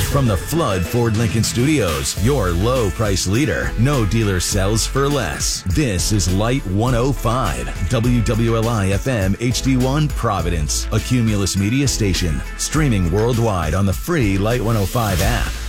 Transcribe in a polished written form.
From the Flood Ford Lincoln Studios, your low price leader. No dealer sells for less. This is Light 105, WWLI FM HD1 Providence, a Cumulus Media station. Streaming worldwide on the free Light 105 app.